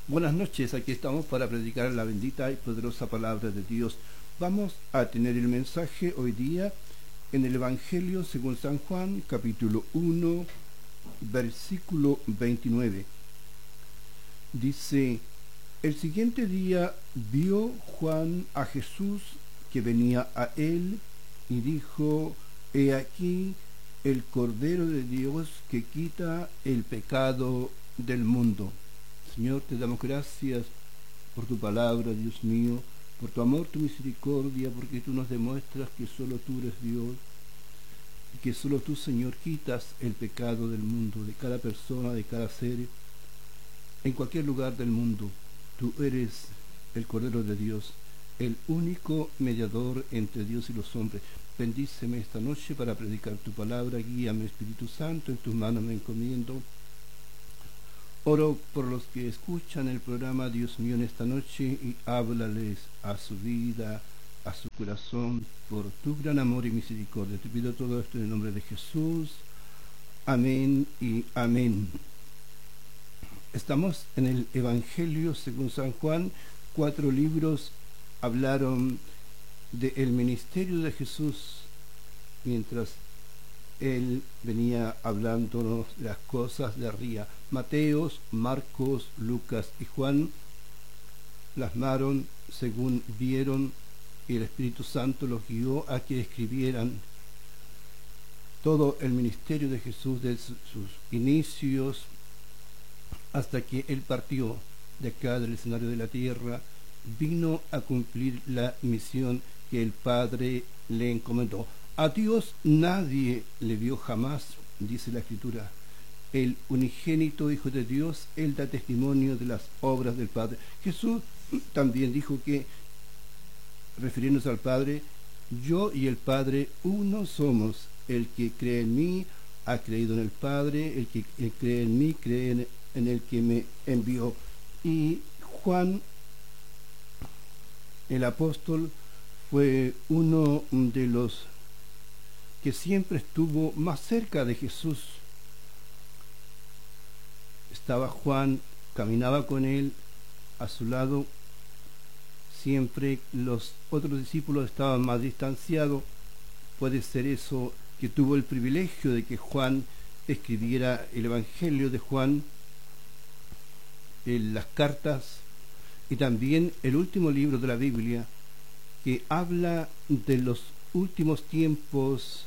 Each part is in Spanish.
Buenas noches, aquí estamos para predicar la bendita y poderosa palabra de Dios. Vamos a tener el mensaje hoy día en el Evangelio según San Juan, capítulo 1, versículo 29. Dice: el siguiente día vio Juan a Jesús que venía a él y dijo: he aquí el Cordero de Dios que quita el pecado del mundo. Señor, te damos gracias por tu palabra, Dios mío, por tu amor, tu misericordia, porque tú nos demuestras que solo tú eres Dios y que solo tú, Señor, quitas el pecado del mundo, de cada persona, de cada ser, en cualquier lugar del mundo. Tú eres el Cordero de Dios, el único mediador entre Dios y los hombres. Bendíceme esta noche para predicar tu palabra, guíame, Espíritu Santo, en tus manos me encomiendo. Oro por los que escuchan el programa, Dios mío, en esta noche, y háblales a su vida, a su corazón, por tu gran amor y misericordia. Te pido todo esto en el nombre de Jesús. Amén y amén. Estamos en el Evangelio según San Juan. 4 libros hablaron del ministerio de Jesús mientras él venía hablándonos de las cosas de arriba. Mateos, Marcos, Lucas y Juan plasmaron según vieron, y el Espíritu Santo los guió a que escribieran todo el ministerio de Jesús, de sus inicios hasta que él partió de acá del escenario de la tierra, vino a cumplir la misión que el Padre le encomendó. A Dios nadie le vio jamás, dice la Escritura. El unigénito Hijo de Dios, él da testimonio de las obras del Padre. Jesús también dijo que, refiriéndose al Padre: yo y el Padre uno somos. El que cree en mí ha creído en el Padre, el que cree en mí cree en el que me envió. Y Juan, el apóstol, fue uno de los que siempre estuvo más cerca de Jesús. Estaba Juan, caminaba con él, a su lado. Siempre los otros discípulos estaban más distanciados. Puede ser eso, que tuvo el privilegio de que Juan escribiera el Evangelio de Juan, las cartas, y también el último libro de la Biblia, que habla de los últimos tiempos,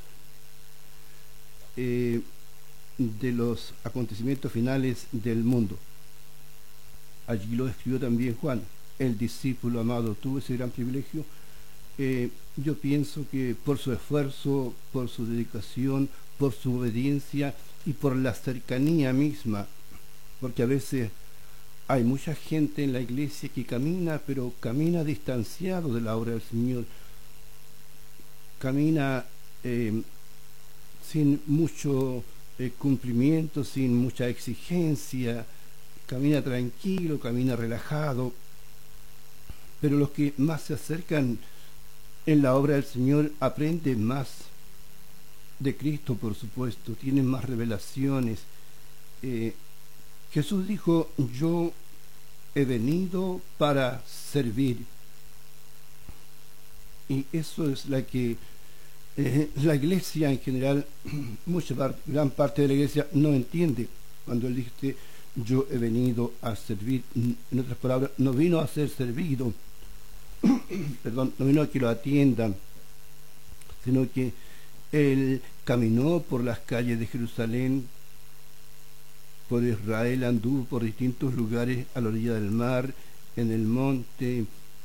de los acontecimientos finales del mundo. Allí lo escribió también Juan, el discípulo amado. Tuvo ese gran privilegio. Yo pienso que por su esfuerzo, por su dedicación, por su obediencia y por la cercanía misma, porque a veces hay mucha gente en la iglesia que camina, pero camina distanciado de la obra del Señor, camina sin mucho cumplimiento, sin mucha exigencia, camina tranquilo, camina relajado. Pero los que más se acercan en la obra del Señor aprenden más de Cristo, por supuesto, tienen más revelaciones. Jesús dijo: yo he venido para servir. Y eso es la que la iglesia en general, gran parte de la iglesia no entiende cuando él dice: yo he venido a servir. En otras palabras, no vino a ser servido, perdón, no vino a que lo atiendan, sino que él caminó por las calles de Jerusalén, por Israel, anduvo por distintos lugares a la orilla del mar, en el monte,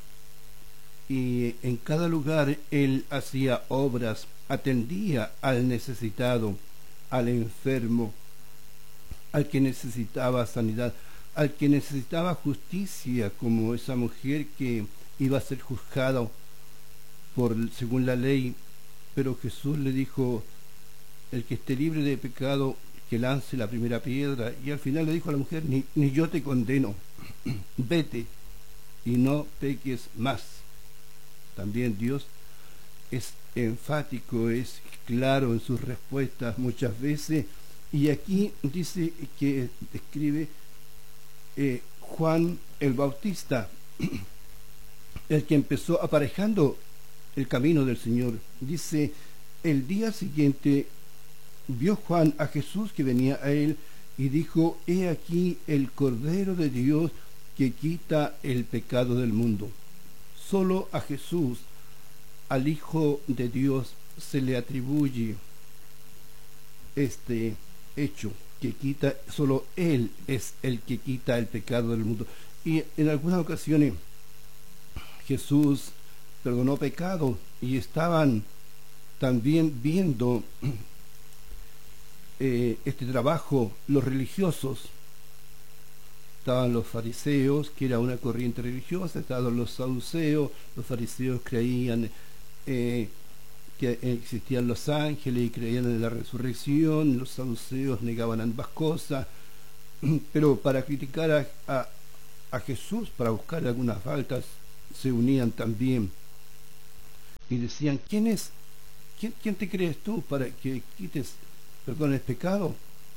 y en cada lugar él hacía obras, atendía al necesitado, al enfermo, al que necesitaba sanidad, al que necesitaba justicia, como esa mujer que iba a ser juzgada según la ley. Pero Jesús le dijo: el que esté libre de pecado, que lance la primera piedra. Y al final le dijo a la mujer: ni yo te condeno, vete y no peques más. También Dios es enfático, es claro en sus respuestas muchas veces, y aquí dice que escribe Juan el Bautista, el que empezó aparejando el camino del Señor. Dice, el día siguiente vio Juan a Jesús que venía a él y dijo, he aquí el Cordero de Dios que quita el pecado del mundo. Solo a Jesús, al Hijo de Dios, se le atribuye este hecho, que quita, solo Él es el que quita el pecado del mundo. Y en algunas ocasiones Jesús perdonó pecado y estaban también viendo este trabajo los religiosos. Estaban los fariseos, que era una corriente religiosa, estaban los saduceos. Los fariseos creían que existían los ángeles y creían en la resurrección. Los saduceos negaban ambas cosas, pero para criticar a Jesús, para buscar algunas faltas, se unían también y decían, ¿quién te crees tú para que quites, perdones pecado?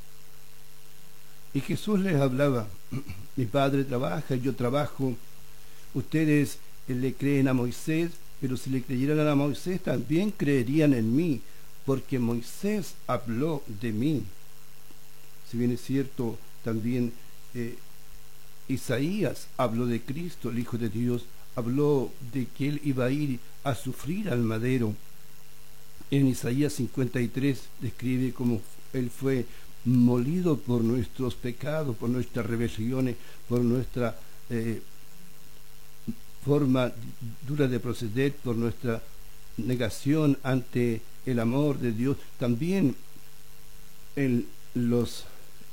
Y Jesús les hablaba, mi Padre trabaja, yo trabajo. Ustedes le creen a Moisés, pero si le creyeran a Moisés también creerían en mí, porque Moisés habló de mí. Si bien es cierto, también Isaías habló de Cristo, el Hijo de Dios, habló de que él iba a ir a sufrir al madero. En Isaías 53 describe cómo él fue molido por nuestros pecados, por nuestras rebeliones, por nuestra forma dura de proceder, por nuestra negación ante el amor de Dios. También en los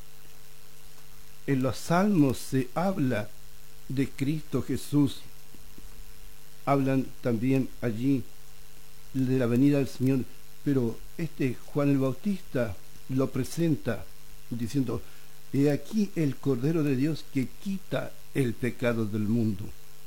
salmos se habla de Cristo Jesús. Hablan también allí de la venida del Señor, pero Juan el Bautista lo presenta diciendo, he aquí el Cordero de Dios que quita el pecado del mundo.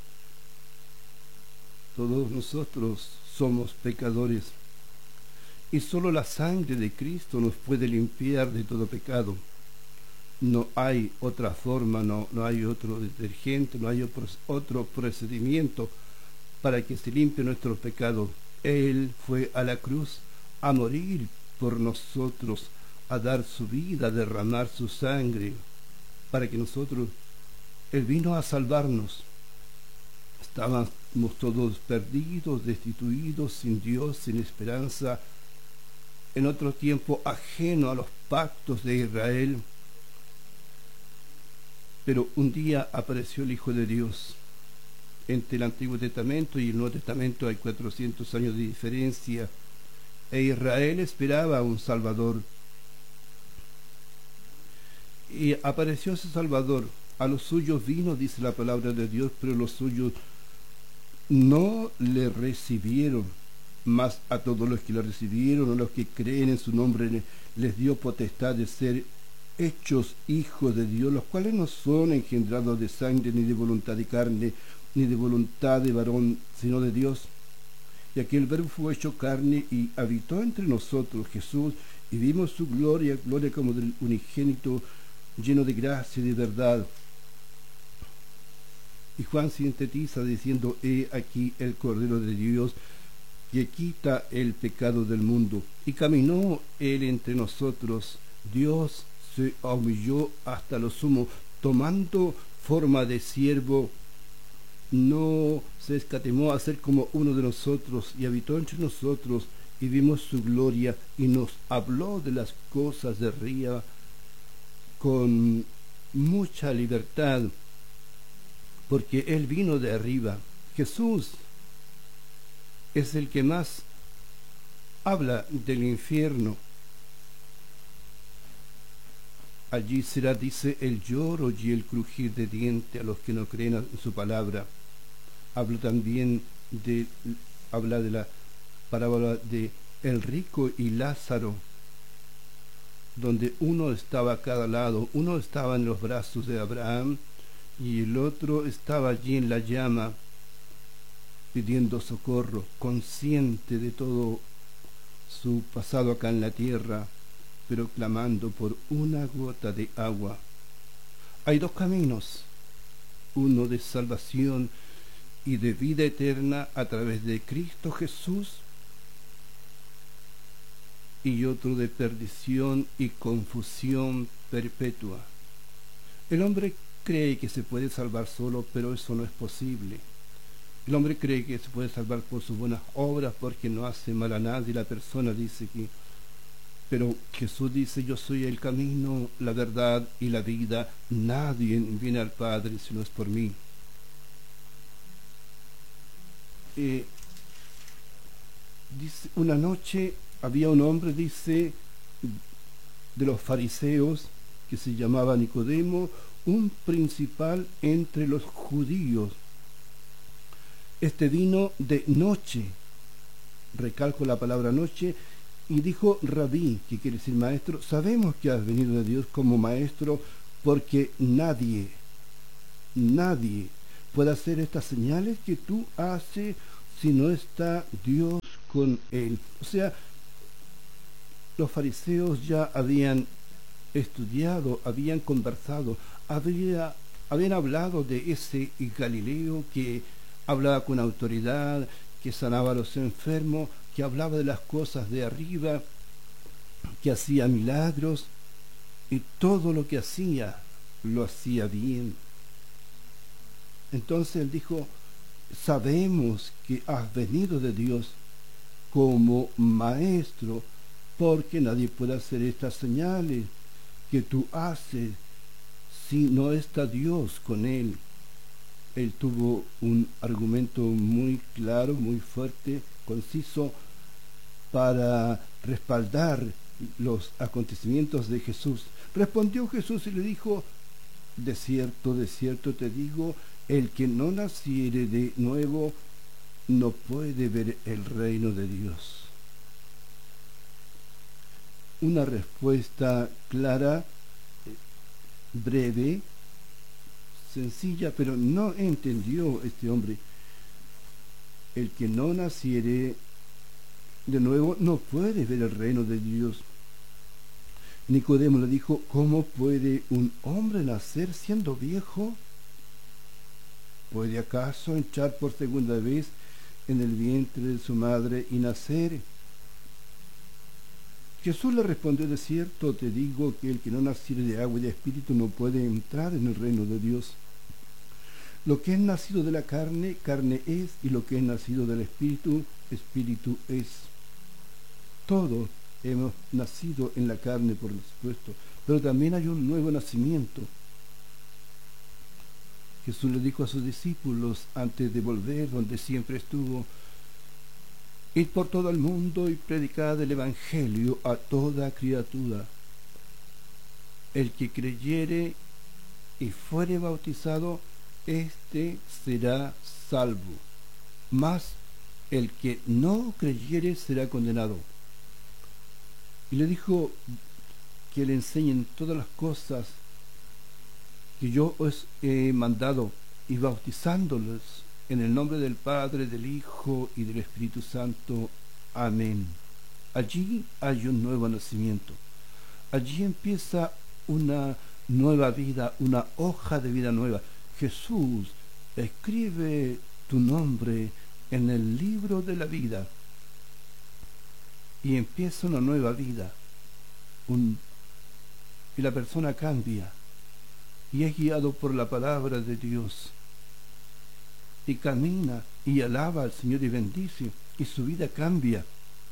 Todos nosotros somos pecadores y solo la sangre de Cristo nos puede limpiar de todo pecado. No hay otra forma, no hay otro detergente, no hay otro procedimiento para que se limpie nuestro pecado. Él fue a la cruz a morir por nosotros, a dar su vida, a derramar su sangre, para que nosotros, Él vino a salvarnos. Estábamos todos perdidos, destituidos, sin Dios, sin esperanza, en otro tiempo ajeno a los pactos de Israel. Pero un día apareció el Hijo de Dios. Entre el Antiguo Testamento y el Nuevo Testamento hay 400 años de diferencia, e Israel esperaba a un Salvador. Y apareció ese Salvador. A los suyos vino, dice la palabra de Dios, pero los suyos no le recibieron. Mas a todos los que le recibieron, a los que creen en su nombre, les dio potestad de ser hechos hijos de Dios, los cuales no son engendrados de sangre, ni de voluntad de carne, ni de voluntad de varón, sino de Dios. Y aquel Verbo fue hecho carne y habitó entre nosotros, Jesús, y vimos su gloria, gloria como del unigénito, lleno de gracia y de verdad. Y Juan sintetiza diciendo, he aquí el Cordero de Dios que quita el pecado del mundo. Y caminó él entre nosotros. Dios se humilló hasta lo sumo, tomando forma de siervo. No se escatimó a ser como uno de nosotros, y habitó entre nosotros, y vimos su gloria, y nos habló de las cosas de arriba con mucha libertad, porque Él vino de arriba. Jesús es el que más habla del infierno. Allí será, dice, el lloro y el crujir de dientes a los que no creen en su palabra. Habla también habla de la parábola de el rico y Lázaro, donde uno estaba a cada lado. Uno estaba en los brazos de Abraham y el otro estaba allí en la llama pidiendo socorro, consciente de todo su pasado acá en la tierra, pero clamando por una gota de agua. Hay dos caminos. uno de salvación y de vida eterna a través de Cristo Jesús, y otro de perdición y confusión perpetua. El hombre cree que se puede salvar solo, pero eso no es posible. El hombre cree que se puede salvar por sus buenas obras, porque no hace mal a nadie. La persona dice que... Pero Jesús dice: yo soy el camino, la verdad y la vida. Nadie viene al Padre si no es por mí. Dice, una noche había un hombre, dice, de los fariseos, que se llamaba Nicodemo, un principal entre los judíos. Este vino de noche, recalco la palabra noche, y dijo: Rabí, que quiere decir maestro, sabemos que has venido de Dios como maestro, porque nadie puede hacer estas señales que tú haces si no está Dios con él. O sea, los fariseos ya habían estudiado, habían conversado, habían hablado de ese Galileo que hablaba con autoridad, que sanaba a los enfermos, que hablaba de las cosas de arriba, que hacía milagros, y todo lo que hacía, lo hacía bien. Entonces él dijo: sabemos que has venido de Dios como maestro, porque nadie puede hacer estas señales que tú haces si no está Dios con él. Él tuvo un argumento muy claro, muy fuerte, conciso, para respaldar los acontecimientos de Jesús. Respondió Jesús y le dijo: de cierto te digo, el que no naciere de nuevo no puede ver el reino de Dios. Una respuesta clara, breve, sencilla, pero no entendió este hombre. El que no naciere de nuevo no puede ver el reino de Dios. Nicodemo le dijo: ¿cómo puede un hombre nacer siendo viejo? ¿Puede acaso entrar por segunda vez en el vientre de su madre y nacer? Jesús le respondió: de cierto te digo que el que no naciere de agua y de espíritu no puede entrar en el reino de Dios. Lo que es nacido de la carne, carne es, y lo que es nacido del espíritu, espíritu es. Todos hemos nacido en la carne, por supuesto, pero también hay un nuevo nacimiento. Jesús le dijo a sus discípulos antes de volver donde siempre estuvo: id por todo el mundo y predicad el evangelio a toda criatura. El que creyere y fuere bautizado, éste será salvo, mas el que no creyere será condenado. Y le dijo que le enseñen todas las cosas que yo os he mandado, y bautizándolos en el nombre del Padre, del Hijo y del Espíritu Santo. Amén. Allí hay un nuevo nacimiento. Allí empieza una nueva vida, una hoja de vida nueva. Jesús escribe tu nombre en el libro de la vida y empieza una nueva vida. Y la persona cambia y es guiado por la palabra de Dios y camina y alaba al Señor y bendice, y su vida cambia.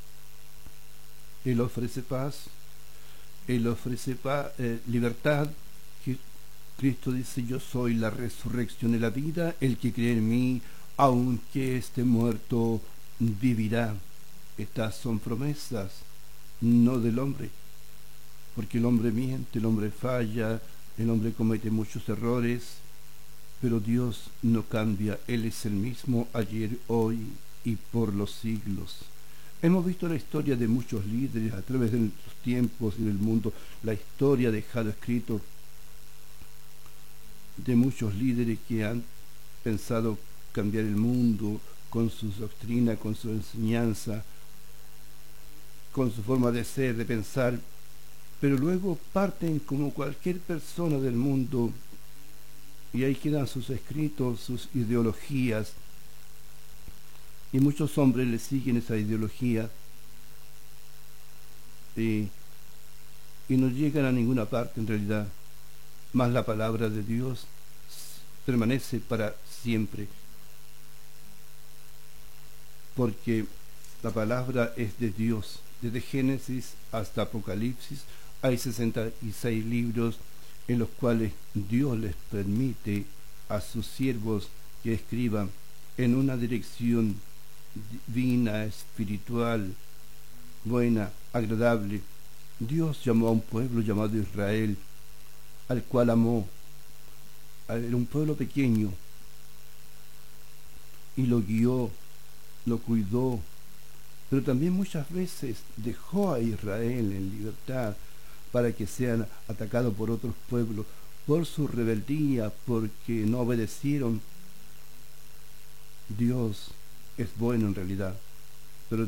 Él ofrece paz, Él ofrece libertad. Cristo dice: yo soy la resurrección y la vida, el que cree en mí, aunque esté muerto, vivirá. Estas son promesas, no del hombre, porque el hombre miente, el hombre falla, el hombre comete muchos errores, pero Dios no cambia. Él es el mismo ayer, hoy y por los siglos. Hemos visto la historia de muchos líderes a través de los tiempos y del mundo. La historia ha dejado escrito de muchos líderes que han pensado cambiar el mundo con su doctrina, con su enseñanza, con su forma de ser, de pensar, pero luego parten como cualquier persona del mundo y ahí quedan sus escritos, sus ideologías, y muchos hombres le siguen esa ideología y, y no llegan a ninguna parte en realidad, más la palabra de Dios permanece para siempre, porque la palabra es de Dios. Desde Génesis hasta Apocalipsis hay 66 libros en los cuales Dios les permite a sus siervos que escriban en una dirección divina, espiritual, buena, agradable. Dios llamó a un pueblo llamado Israel, al cual amó. Era un pueblo pequeño y lo guió, lo cuidó, pero también muchas veces dejó a Israel en libertad para que sean atacados por otros pueblos por su rebeldía, porque no obedecieron. Dios es bueno en realidad.